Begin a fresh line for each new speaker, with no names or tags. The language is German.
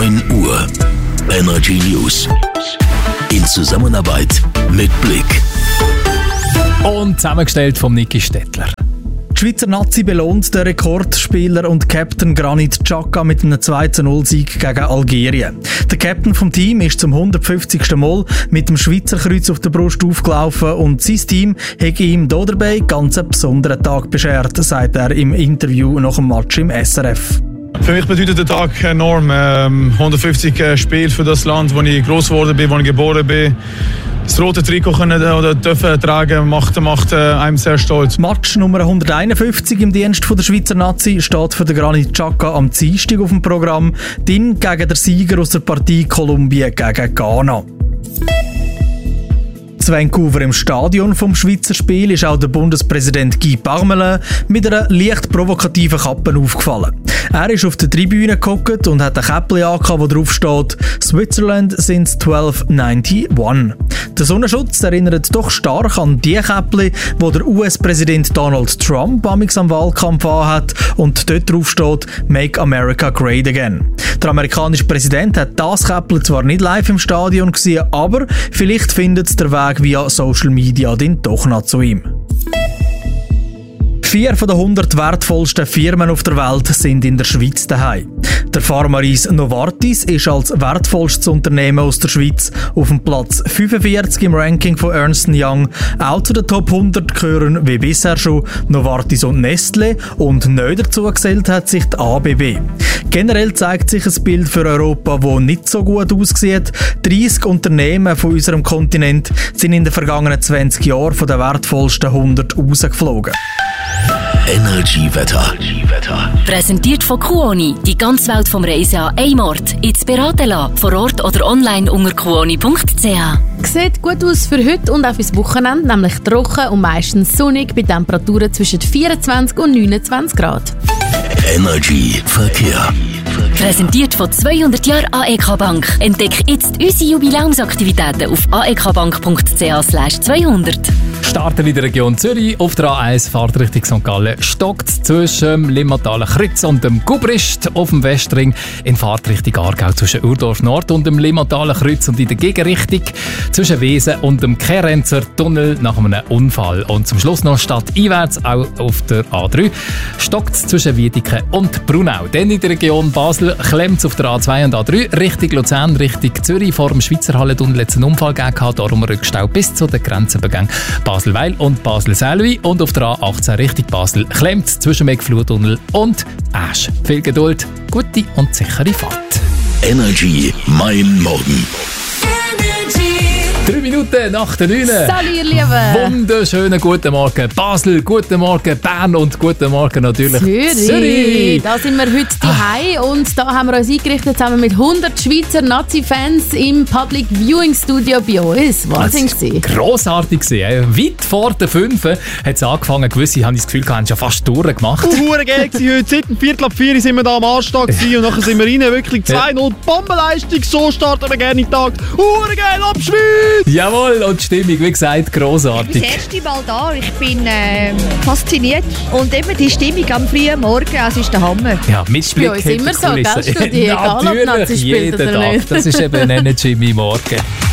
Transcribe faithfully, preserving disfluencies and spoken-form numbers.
neun Uhr. Energy News. In Zusammenarbeit mit Blick.
Und zusammengestellt von Niki Stettler.
Die Schweizer Nazi belohnt den Rekordspieler und Captain Granit Xhaka mit einem zwei zu null Sieg gegen Algerien. Der Captain vom Team ist zum hundertfünfzigsten Mal mit dem Schweizer Kreuz auf der Brust aufgelaufen und sein Team hat ihm hier dabei ganz einen besonderen Tag beschert, sagt er im Interview nach dem Match im S R F.
Für mich bedeutet der Tag enorm. Ähm, hundertfünfzig äh, Spiele für das Land, wo ich groß geworden bin, wo ich geboren bin. Das rote Trikot können oder dürfen tragen, macht, macht äh, einem sehr stolz.
Match Nummer hunderteinundfünfzig im Dienst von der Schweizer Nazi steht für den Granit Xhaka am Dienstag auf dem Programm. Dann gegen den Sieger aus der Partie Kolumbien gegen Ghana. In Vancouver im Stadion vom Schweizer Spiel ist auch der Bundespräsident Guy Parmelin mit einer leicht provokativen Kappe aufgefallen. Er ist auf der Tribüne gehockt und hat ein Käppchen angehabt, wo drauf steht «Switzerland since zwölf einundneunzig». Der Sonnenschutz erinnert doch stark an die Käppchen, die der U S-Präsident Donald Trump amigs am Wahlkampf anhat und dort drauf steht «Make America Great Again». Der amerikanische Präsident hat das Käppchen zwar nicht live im Stadion gesehen, aber vielleicht findet es der Weg via Social Media dann doch noch zu ihm. Vier von den hundert wertvollsten Firmen auf der Welt sind in der Schweiz daheim. Der Pharmaris Novartis ist als wertvollstes Unternehmen aus der Schweiz auf dem Platz fünfundvierzig im Ranking von Ernst and Young. Auch zu den Top hundert gehören wie bisher schon Novartis und Nestlé und neu dazu gesellt hat sich die A B B. Generell zeigt sich ein Bild für Europa, das nicht so gut aussieht. dreissig Unternehmen von unserem Kontinent sind in den vergangenen zwanzig Jahren von den wertvollsten hundert rausgeflogen.
Energy Wetter.
Präsentiert von Kuoni. Die ganze Welt vom Reisen an einem Ort. Jetzt beraten lassen. Vor Ort oder online unter kuoni punkt c h.
Sieht gut aus für heute und auch fürs Wochenende, nämlich trocken und meistens sonnig bei Temperaturen zwischen vierundzwanzig und neunundzwanzig Grad.
Energy Verkehr.
Präsentiert von zweihundert Jahren A E K Bank. Entdecke jetzt unsere Jubiläumsaktivitäten auf a e k bank punkt c h slash zweihundert.
Starten in der Region Zürich. Auf der A eins Fahrt Richtung Sankt Gallen stockt zwischen dem Limmatalen Kreuz und dem Gubrist. Auf dem Westring in Fahrt Richtung Aargau zwischen Urdorf Nord und dem Limmatalen Kreuz und in der Gegenrichtung zwischen Wesen und dem Kerenzer Tunnel nach einem Unfall. Und zum Schluss noch stadteinwärts auch auf der A drei stockt zwischen Wiedeke und Brunau. Dann in der Region Basel klemmt es auf der A zwei und A drei Richtung Luzern, Richtung Zürich. Vor dem Schweizer Hallentunnel hat es einen Unfall gegeben, darum Rückstau bis zu den Grenzübergängen Basel-Weil und Basel-Selwi. Und auf der A achtzehn Richtung Basel klemmt es zwischen Megflurtunnel und Asch. Viel Geduld, gute und sichere Fahrt.
Energy mein Morgen.
Drei Minuten nach der neun.
Salut, ihr Lieben.
Wunderschönen guten Morgen Basel, guten Morgen Bern und guten Morgen natürlich
Zürich.
Zürich.
Da sind wir heute daheim und da haben wir uns eingerichtet zusammen mit hundert Schweizer Nazi-Fans im Public Viewing Studio bei uns. Wahnsinn gewesen.
Grossartig gewesen. Weit vor der fünf hat es angefangen. Gewisse haben das Gefühl, haben schon fast durchgemacht.
Hure geil gewesen heute. Seit dem Viertel ab vier sind wir da am Anstag gewesen und nachher sind wir rein. Wirklich zwei null Bombenleistung. So starten wir gerne in den Tag. Hure geil, ab Schweiz!
Jawohl, und die Stimmung, wie gesagt, grossartig.
Ich bin das erste Mal da, ich bin äh, fasziniert. Und eben die Stimmung am frühen Morgen, also ist der Hammer.
Ja, Mitspiel
Bei uns immer so, gell, Studi? Egal, ob
Natürlich,
Nazi spielt
jeden
oder
Tag.
nicht.
Das ist eben Energy mein Morgen.